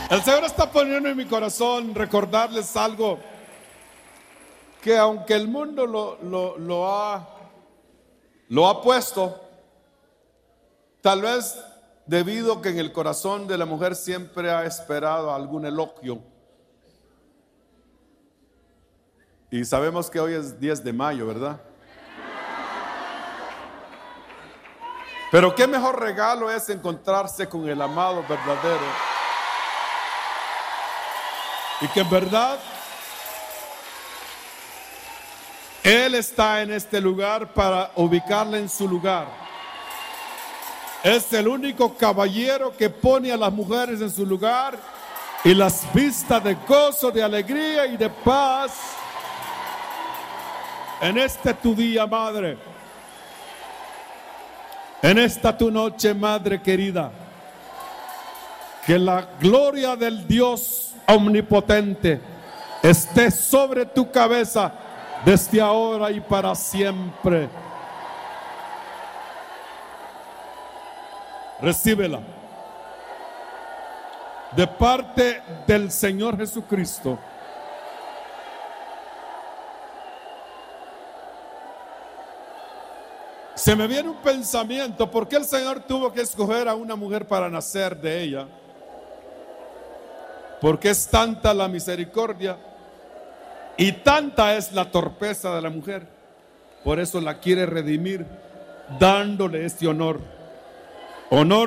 El Señor está poniendo en mi corazón recordarles algo que aunque el mundo lo ha puesto, tal vez debido a que en el corazón de la mujer siempre ha esperado algún elogio. Y sabemos que hoy es 10 de mayo, ¿verdad? Pero qué mejor regalo es encontrarse con el amado verdadero. Y que en verdad Él está en este lugar para ubicarla en su lugar. Es el único caballero que pone a las mujeres en su lugar y las vista de gozo, de alegría y de paz. En este tu día, madre. En esta tu noche, madre querida. Que la gloria del Dios omnipotente esté sobre tu cabeza desde ahora y para siempre. Recíbela de parte del Señor Jesucristo. Se me viene un pensamiento: ¿por qué el Señor tuvo que escoger a una mujer para nacer de ella? Porque es tanta la misericordia y tanta es la torpeza de la mujer. Por eso la quiere redimir, dándole este honor. Honor